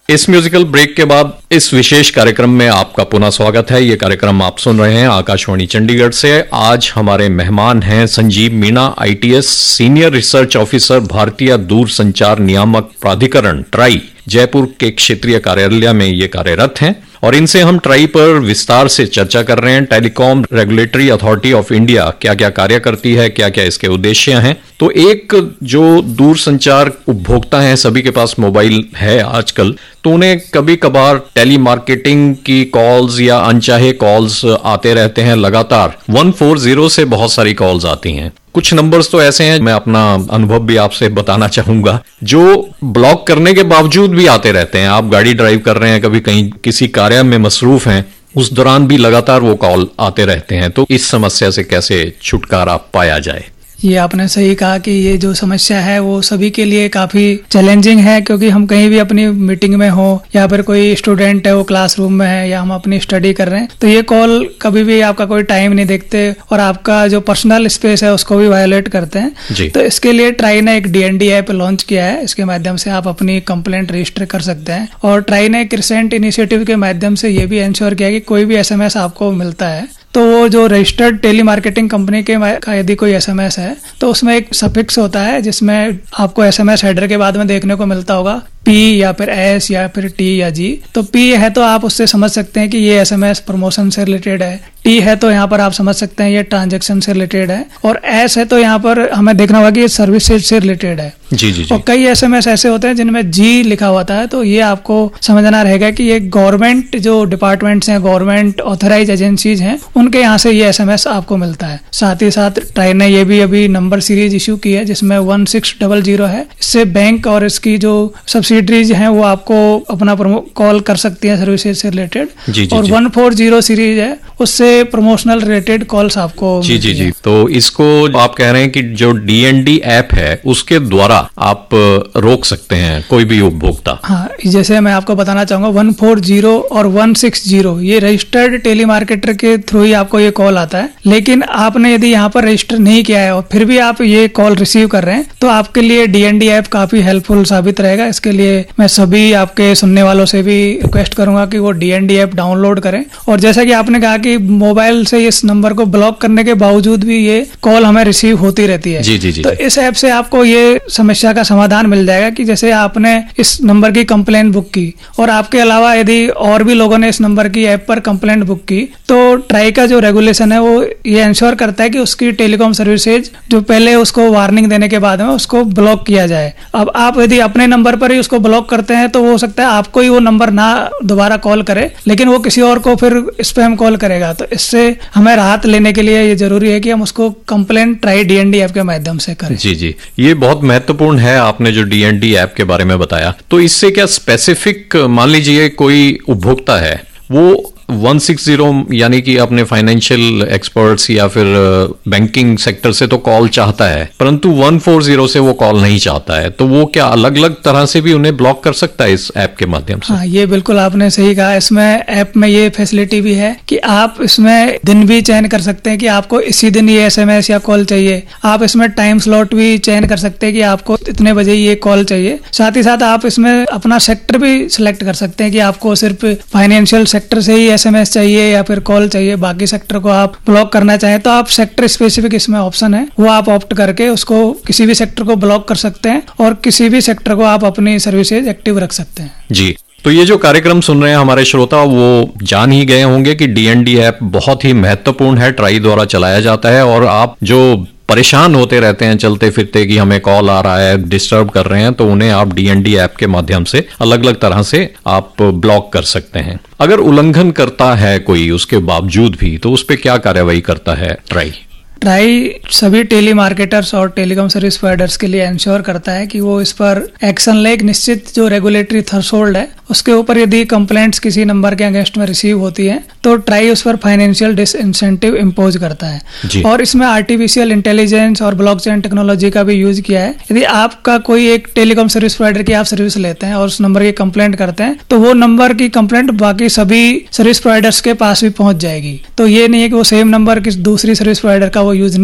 इस musical break के बाद इस विशेष कार्यक्रम में आपका पुनः स्वागत है। ये कार्यक्रम आप सुन रहे हैं आकाशवाणी चंडीगढ़ से। आज हमारे मेहमान हैं Sanjeev Meena, ITS senior research officer, भारतीय दूरसंचार नियामक प्राधिकरण ट्राई जयपुर के क्षेत्रीय कार्यालय में ये कार्यरत हैं और इनसे हम ट्राई पर विस्तार से चर्चा कर रहे हैं। Telecom regulatory authority of India क्या क्या कार्य करती है, क्या क्या इसके उद्देश्य हैं। तो एक जो दूरसंचार उपभोक्ता हैं, सभी के पास मोबाइल है आजकल, तो उन्हें कभी कभार टेली मार्केटिंग की कॉल्स या अनचाहे कॉल्स आते रहते हैं लगातार। 140 से बहुत सारी कॉल्स आती हैं। कुछ नंबर्स तो ऐसे हैं, मैं अपना अनुभव भी आपसे बताना चाहूंगा, जो ब्लॉक करने के बावजूद भी आते रहते हैं। आप गाड़ी ड्राइव कर रहे हैं, कभी कहीं किसी कार्य में मसरूफ हैं, उस दौरान भी लगातार वो कॉल आते रहते हैं। तो इस समस्या से कैसे छुटकारा पाया जाए? ये आपने सही कहा कि ये जो समस्या है वो सभी के लिए काफी चैलेंजिंग है, क्योंकि हम कहीं भी अपनी मीटिंग में हो या फिर कोई स्टूडेंट है वो क्लासरूम में है या हम अपनी स्टडी कर रहे हैं, तो ये कॉल कभी भी आपका कोई टाइम नहीं देखते और आपका जो पर्सनल स्पेस है उसको भी वायोलेट करते हैं। तो इसके लिए ट्राई ने एक DND ऐप लॉन्च किया है। इसके माध्यम से आप अपनी कंप्लेंट रजिस्टर कर सकते हैं और ट्राई ने एक रिसेंट इनिशिएटिव के माध्यम से ये भी इंश्योर किया कि कोई भी SMS आपको मिलता है तो वो जो रजिस्टर्ड टेली मार्केटिंग कंपनी के का यदि कोई SMS है तो उसमें एक सफिक्स होता है जिसमें आपको SMS हेडर के बाद में देखने को मिलता होगा P या फिर S या फिर T या G। तो P है तो आप उससे समझ सकते हैं कि ये SMS प्रमोशन से रिलेटेड है, T है तो यहाँ पर आप समझ सकते हैं ये ट्रांजैक्शन से रिलेटेड है, और S है तो यहाँ पर हमें देखना होगा कि ये सर्विसेज से रिलेटेड है। जी। और कई SMS ऐसे होते हैं जिनमें G लिखा होता है, तो ये आपको समझना रहेगा कि ये गवर्नमेंट जो डिपार्टमेंट्स हैं, गवर्नमेंट ऑथराइज एजेंसीज हैं, उनके यहाँ से ये SMS आपको मिलता है। साथ ही साथ ट्राई ने ये भी अभी नंबर सीरीज इशू की है जिसमें 1600 है। इससे बैंक और इसकी जो सब्सिडरीज हैं वो आपको अपना कॉल कर सकती हैं सर्विसेज से रिलेटेड। और 140 सीरीज है, उससे प्रमोशनल रिलेटेड कॉल्स आपको जी। तो इसको आप कह रहे हैं कि जो DND ऐप है उसके द्वारा आप रोक सकते हैं कोई भी उपभोक्ता? हाँ, जैसे मैं आपको बताना चाहूंगा 140 और 160 ये रजिस्टर्ड टेली मार्केटर के थ्रू ही आपको ये कॉल आता है। लेकिन आपने यदि यहाँ पर रजिस्टर नहीं किया है और फिर भी आप ये कॉल रिसीव कर रहे हैं तो आपके लिए DND ऐप काफी हेल्पफुल साबित रहेगा। इसके लिए मैं सभी आपके सुनने वालों से भी रिक्वेस्ट करूंगा कि वो DND ऐप डाउनलोड करें। और जैसा कि आपने कहा कि मोबाइल से इस नंबर को ब्लॉक करने के बावजूद भी ये कॉल हमें रिसीव होती रहती है। जी। तो इस ऐप से आपको ये समस्या का समाधान मिल जाएगा कि जैसे आपने इस नंबर की कंप्लेंट बुक की और आपके अलावा यदि और भी लोगों ने इस नंबर की ऐप पर कंप्लेंट बुक की, तो ट्राई का जो रेगुलेशन है वो ये इंश्योर करता है कि उसकी टेलीकॉम सर्विसेज जो पहले उसको वार्निंग देने के बाद में उसको ब्लॉक किया जाए। अब आप यदि अपने नंबर पर ही उसको ब्लॉक करते हैं तो हो सकता है आपको ही वो नंबर ना दोबारा कॉल करे, लेकिन वो किसी और को फिर स्पैम कॉल करेगा। तो इससे हमें राहत लेने के लिए ये जरूरी है कि हम उसको कंप्लेंट ट्राई DND ऐप के माध्यम से करें। जी, ये बहुत महत्वपूर्ण है आपने जो DND ऐप के बारे में बताया। तो इससे क्या स्पेसिफिक, मान लीजिए कोई उपभोक्ता है वो 160 यानी कि अपने फाइनेंशियल एक्सपर्ट्स या फिर बैंकिंग सेक्टर से तो कॉल चाहता है, परंतु 140 से वो कॉल नहीं चाहता है, तो वो क्या अलग अलग तरह से भी उन्हें ब्लॉक कर सकता है इस ऐप के माध्यम से? हाँ, ये बिल्कुल आपने सही कहा। इसमें ऐप में ये फैसिलिटी भी है कि आप इसमें दिन भी चयन कर सकते हैं कि आपको इसी दिन ये SMS या कॉल चाहिए। आप इसमें टाइम स्लॉट भी चयन कर सकते हैं कि आपको इतने बजे ये कॉल चाहिए। साथ ही साथ आप इसमें अपना सेक्टर भी सिलेक्ट कर सकते हैं कि आपको सिर्फ फाइनेंशियल सेक्टर से ही SMS चाहिए या फिर कॉल चाहिए, बाकी सेक्टर को आप ब्लॉक करना चाहें तो आप सेक्टर स्पेसिफिक इसमें ऑप्शन है, वो आप ऑप्ट करके उसको किसी भी सेक्टर को ब्लॉक कर सकते हैं और किसी भी सेक्टर को आप अपनी सर्विसेज एक्टिव रख सकते हैं। जी, तो ये जो कार्यक्रम सुन रहे हैं हमारे श्रोता वो जान ही गए होंगे कि DND ऐप बहुत ही महत्वपूर्ण है, ट्राई द्वारा चलाया जाता है। और आप जो परेशान होते रहते हैं चलते फिरते कि हमें कॉल आ रहा है, डिस्टर्ब कर रहे हैं, तो उन्हें आप DND ऐप के माध्यम से अलग अलग तरह से आप ब्लॉक कर सकते हैं। अगर उल्लंघन करता है कोई उसके बावजूद भी, तो उस पर क्या कार्रवाई करता है ट्राई? ट्राई सभी टेली मार्केटर्स और टेलीकॉम सर्विस प्रोवाइडर्स के लिए इंश्योर करता है कि वो इस पर एक्शन ले। एक निश्चित जो रेगुलेटरी थ्रेशोल्ड है उसके ऊपर यदि कंप्लेंट्स किसी नंबर के अगेंस्ट में रिसीव होती है तो ट्राई उस पर फाइनेंशियल डिसइंसेंटिव इम्पोज करता है। और इसमें आर्टिफिशियल इंटेलिजेंस और ब्लॉकचेन टेक्नोलॉजी का भी यूज किया है। यदि आपका कोई एक टेलीकॉम सर्विस प्रोवाइडर की आप सर्विस लेते हैं और उस नंबर की कंप्लेंट करते हैं तो वो नंबर की कंप्लेंट बाकी सभी सर्विस प्रोवाइडर्स के पास भी पहुंच जाएगी। तो ये नहीं है कि वो सेम नंबर किसी दूसरी सर्विस प्रोवाइडर का वो यूज